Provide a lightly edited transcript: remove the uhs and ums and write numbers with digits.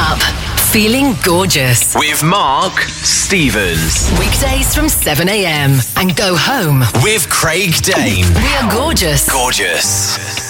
up, feeling gorgeous. With Mark Stevens. Weekdays from 7 a.m. and go home With Craig Dane. We are gorgeous. Gorgeous.